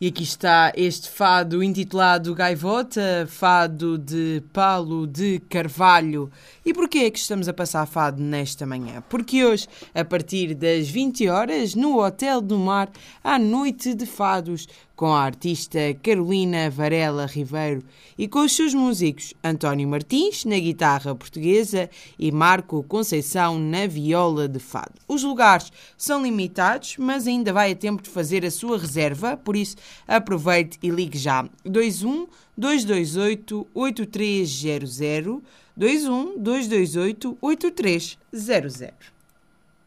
E aqui está este fado intitulado Gaivota, fado de Paulo de Carvalho. E porquê é que estamos a passar fado nesta manhã? Porque hoje, a partir das 20 horas, no Hotel do Mar, há noite de fados, com a artista Carolina Varela Ribeiro e com os seus músicos António Martins, na guitarra portuguesa, e Marco Conceição, na viola de fado. Os lugares são limitados, mas ainda vai a tempo de fazer a sua reserva, por isso aproveite e ligue já. 21 228 8300 21 228 8300.